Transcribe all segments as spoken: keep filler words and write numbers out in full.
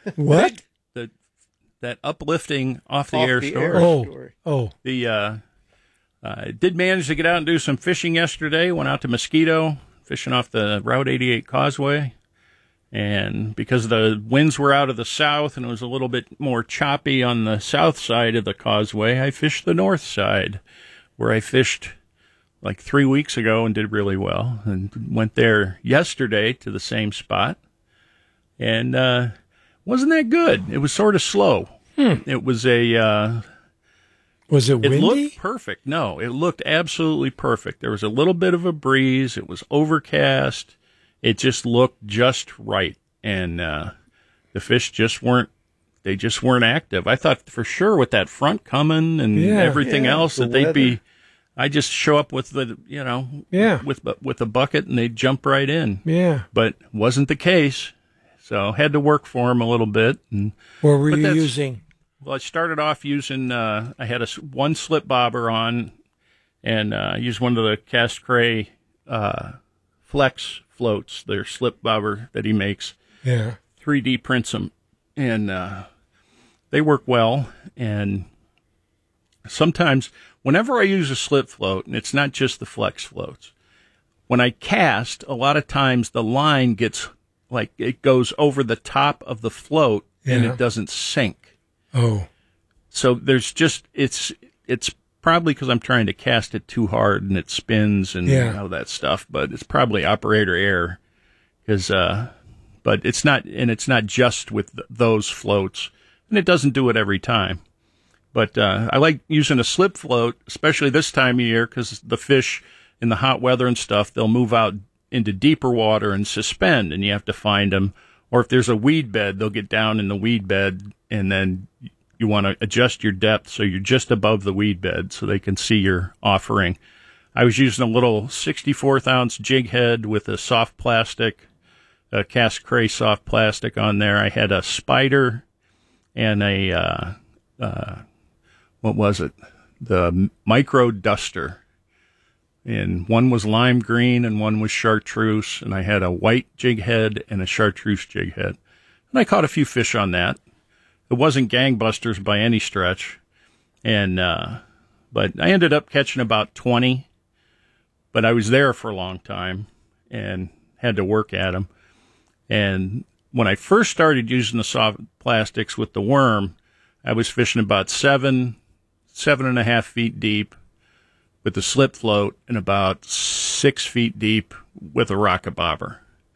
What? The that uplifting off the Off air the story. air Oh, story. oh, The uh, I did manage to get out and do some fishing yesterday. Went out to Mosquito, fishing off the Route eighty-eight causeway. And because the winds were out of the south and it was a little bit more choppy on the south side of the causeway, I fished the north side, where I fished like three weeks ago and did really well. And went there yesterday to the same spot. And uh, wasn't that good. It was sort of slow. Hmm. It was a... Uh, was it windy? It looked perfect. No, it looked absolutely perfect. There was a little bit of a breeze. It was overcast. It just looked just right. And uh, the fish just weren't, they just weren't active. I thought for sure with that front coming and Yeah, everything yeah, else the that they'd be, weather. I just show up with the, you know, Yeah. with, with a bucket and they'd jump right in. Yeah. But wasn't the case. So had to work for them a little bit. And What were But you that's- using? Well, I started off using, uh, I had a s- one slip bobber on and uh, used one of the Cast Cray uh, Flex floats, their slip bobber that he makes. Yeah. three D prints them, and uh, they work well. And sometimes, whenever I use a slip float, and it's not just the Flex floats, when I cast, a lot of times the line gets, like, it goes over the top of the float, and Yeah. it doesn't sink. Oh. So there's just, it's it's probably because I'm trying to cast it too hard and it spins and Yeah. all that stuff, but it's probably operator error. Cause, uh, but it's not, and it's not just with th- those floats, and it doesn't do it every time. But uh, I like using a slip float, especially this time of year, because the fish in the hot weather and stuff, they'll move out into deeper water and suspend, and you have to find them. Or if there's a weed bed, they'll get down in the weed bed, and then you want to adjust your depth so you're just above the weed bed so they can see your offering. I was using a little sixty-fourth ounce jig head with a soft plastic, a Cast Cray soft plastic on there. I had a spider and a, uh, uh, what was it? The micro duster. And one was lime green and one was chartreuse. And I had a white jig head and a chartreuse jig head. And I caught a few fish on that. It wasn't gangbusters by any stretch. And, uh, but I ended up catching about twenty. But I was there for a long time and had to work at them. And when I first started using the soft plastics with the worm, I was fishing about seven, seven and a half feet deep with the slip float and about six feet deep with a rocket bobber.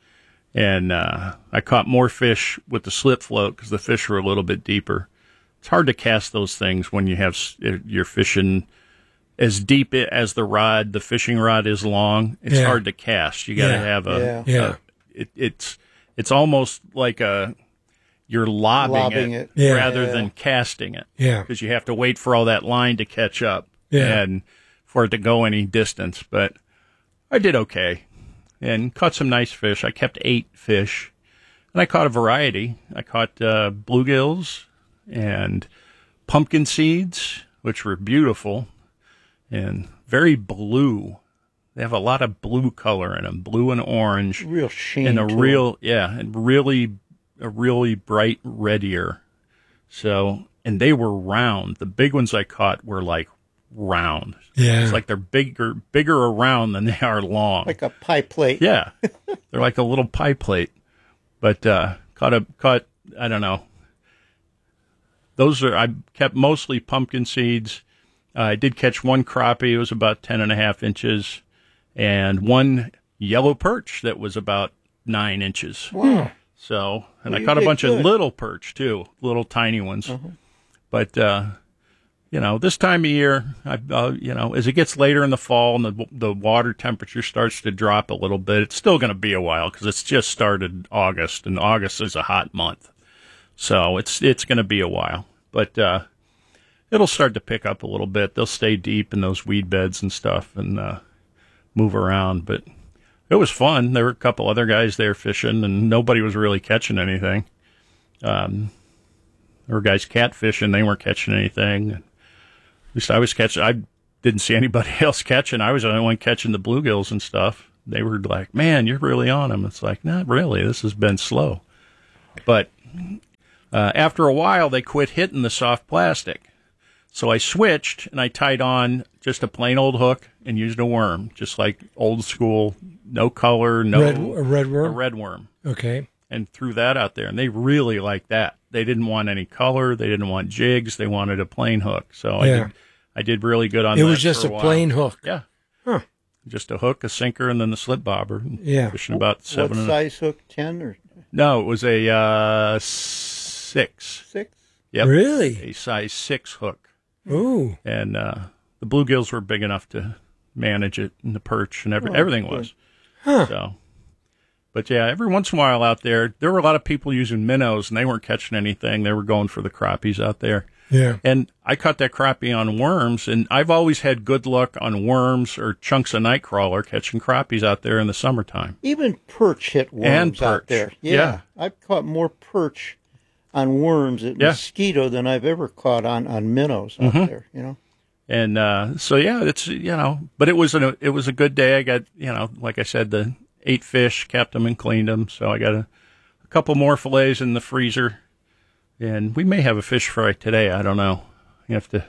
And uh, I caught more fish with the slip float because the fish were a little bit deeper. It's hard to cast those things when you have you're fishing as deep as the rod, the fishing rod is long. It's Yeah. hard to cast. You got to Yeah. have a, Yeah. Yeah. a it, it's it's almost like a you're lobbing, Lobbing it, it. Yeah. rather Yeah. than casting it. Yeah. Because you have to wait for all that line to catch up Yeah. and for it to go any distance. But I did okay and caught some nice fish. I kept eight fish, and I caught a variety. I caught uh, bluegills and pumpkin seeds, which were beautiful and very blue. They have a lot of blue color in them, blue and orange, Real sheen. and a to 'em. real yeah, and really a really bright red ear. So, and they were round. The big ones I caught were like round. Yeah. It's like they're bigger bigger around than they are long. like a pie plate. Yeah. They're like a little pie plate. But uh caught a caught I don't know. Those are I kept mostly pumpkin seeds. Uh, I did catch one crappie. It was about ten and a half inches, and one yellow perch that was about nine inches. Wow. So, and Well, I you caught a did bunch of good. little perch too, little tiny ones. Uh-huh. But uh, you know, this time of year, I, uh, you know, as it gets later in the fall and the the water temperature starts to drop a little bit, it's still going to be a while because it's just started August, and August is a hot month, so it's it's going to be a while. But uh, it'll start to pick up a little bit. They'll stay deep in those weed beds and stuff and uh, move around. But it was fun. There were a couple other guys there fishing, and nobody was really catching anything. Um, there were guys catfishing. They weren't catching anything. At least I was catching. I didn't see anybody else catching. I was the only one catching the bluegills and stuff. They were like, man, you're really on them. It's like, not really. This has been slow. But uh, after a while, they quit hitting the soft plastic. So I switched, and I tied on just a plain old hook and used a worm, just like old school, no color, no red, a red worm. A red worm. Okay. And threw that out there, and they really liked that. They didn't want any color, they didn't want jigs, they wanted a plain hook. So I Yeah. did, I did really good on It that. was just for a, a while. plain hook. Yeah. Huh. Just a hook, a sinker, and then the slip bobber. Yeah. Fishing about seven. What and size hook? Ten or No, it was a uh, six. six? Yep. Really? A size six hook. Ooh. And uh, the bluegills were big enough to manage it, and the perch, and every, Oh, everything good. was. Huh. So, but yeah, every once in a while out there, there were a lot of people using minnows, and they weren't catching anything. They were going for the crappies out there. Yeah. And I caught that crappie on worms, and I've always had good luck on worms or chunks of nightcrawler catching crappies out there in the summertime. Even perch hit worms And out perch. there. Yeah. Yeah. I've caught more perch on worms at Yeah. mosquito than I've ever caught on, on minnows out Mm-hmm. there, you know. And uh, so yeah, it's you know, but it was a it was a good day. I got you know, like I said, the eight fish, kept them and cleaned them. So I got a, a couple more fillets in the freezer, and we may have a fish fry today. I don't know. You have to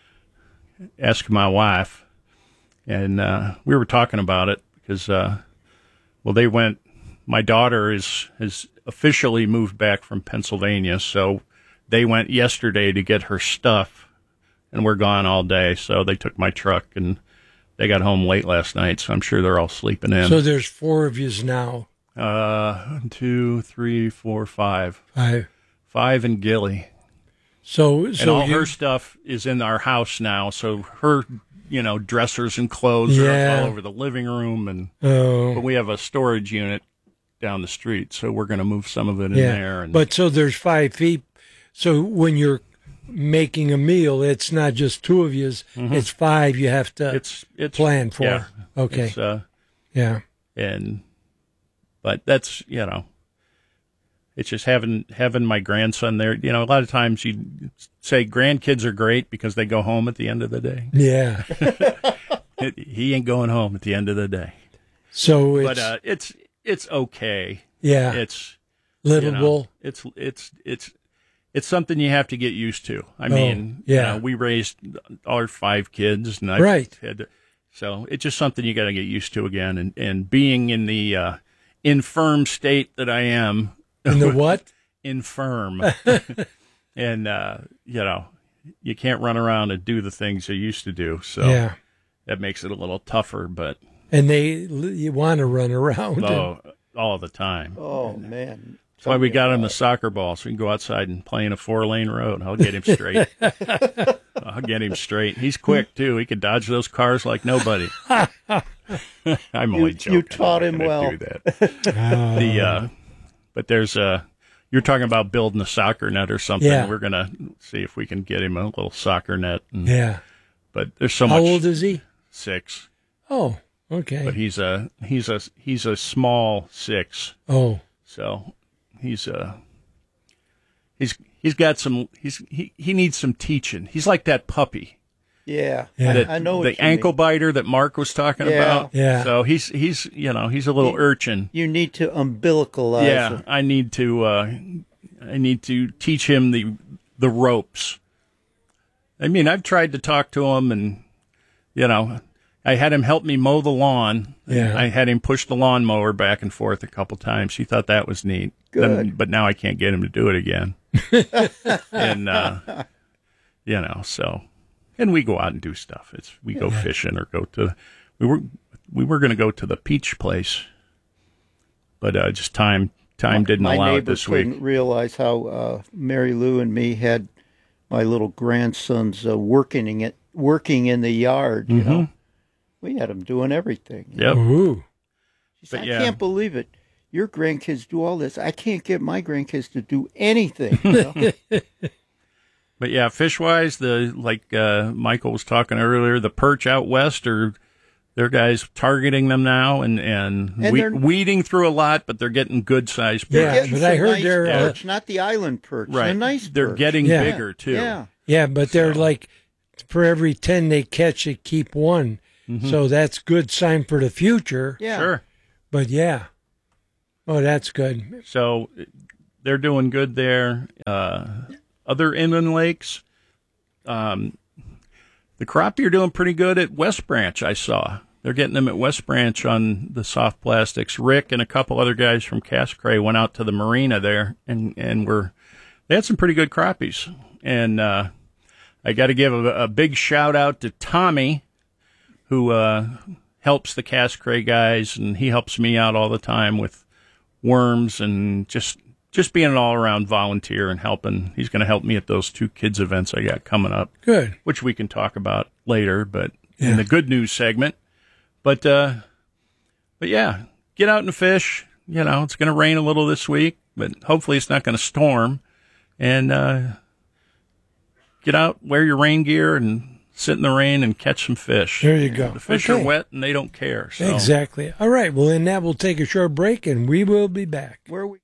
ask my wife. And uh, we were talking about it because uh, well, they went. My daughter is has officially moved back from Pennsylvania, so they went yesterday to get her stuff. And we're gone all day, so they took my truck, and they got home late last night, so I'm sure they're all sleeping in. So there's four of yous now. Uh, two, three, four, five. Five. Five and Gilly. So, And so all you, her stuff is in our house now, so her, you know, dressers and clothes Yeah. are all over the living room, and oh, but we have a storage unit down the street, so we're going to move some of it in yeah. there. And But so there's five feet. So when you're making a meal, it's not just two of yous. It's five you have to it's it's plan for. Yeah, Okay. It's, uh, Yeah. and but that's you know it's just having having my grandson there. You know, a lot of times you say grandkids are great because they go home at the end of the day. Yeah. It, he ain't going home at the end of the day. So it's But uh, it's it's okay. yeah, It's you livable. know, it's it's it's it's something you have to get used to. I Oh, mean, you yeah. know, we raised our five kids, and I Right. had to, so it's just something you got to get used to again. And and being in the uh, infirm state that I am, And the what? infirm, and uh, you know, you can't run around and do the things you used to do. So Yeah. that makes it a little tougher. But And they you want to run around. oh, all the time. Oh, man. That's why we got him the soccer ball, so we can go outside and play in a four-lane road. I'll get him straight. I'll get him straight. He's quick, too. He can dodge those cars like nobody. I'm only You- joking. you taught I'm him not well. gonna do that. the, uh, but there's a... You're talking about building a soccer net or something. Yeah. We're going to see if we can get him a little soccer net. And, Yeah. But there's so How much... old is he? Six. Oh, okay. But he's a, he's a, he's a small six. Oh, So he's uh he's he's got some he's he, he needs some teaching. He's like that puppy. Yeah. Yeah. That, I know what the you ankle mean. biter that Mark was talking Yeah. about. Yeah. So he's he's you know, he's a little urchin. You need to umbilicalize Yeah. him. I need to uh I need to teach him the the ropes. I mean, I've tried to talk to him, and you know, I had him help me mow the lawn. Yeah. I had him push the lawnmower back and forth a couple times. He thought that was neat. Good. Then, but now I can't get him to do it again. and, uh, you know, so, and we go out and do stuff. It's, we go fishing or go to, we were, we were going to go to the peach place, but, uh, just time, time didn't My allow it neighbor this week. couldn't realize how uh, Mary Lou and me had my little grandsons uh, working it, working in the yard. You know, we had them doing everything. Yep. ooh. She said, But I yeah. can't believe it. Your grandkids do all this. I can't get my grandkids to do anything. You know? But yeah, fish wise, the like uh, Michael was talking earlier, the perch out west are their guys targeting them now and and, And we, they're- weeding through a lot, but they're getting good sized perch. Yeah, Getting but some I heard nice they're, uh, perch, not the island perch. Right, The nice they're perch. getting Yeah. bigger too. Yeah. Yeah, but they're So- like, for every ten they catch, they keep one. So that's good sign for the future. Yeah. Sure. But yeah. Oh, that's good. So they're doing good there. Uh, other inland lakes, um, the crappie are doing pretty good at West Branch, I saw. They're getting them at West Branch on the soft plastics. Rick and a couple other guys from Cascray went out to the marina there, and, and were they had some pretty good crappies. And uh, I got to give a, a big shout out to Tommy, who uh, helps the Cascray guys, and he helps me out all the time with worms and just just being an all-around volunteer and helping. He's going to help me at those two kids events I got coming up. Good. Which we can talk about later, but yeah. in the good news segment. But, uh, but yeah, get out and fish. You know, it's going to rain a little this week, but hopefully it's not going to storm. And uh, get out, wear your rain gear, and sit in the rain and catch some fish. There you go. The fish okay. are wet and they don't care. So. Exactly. All right. Well, in that, we'll take a short break, and we will be back. Where we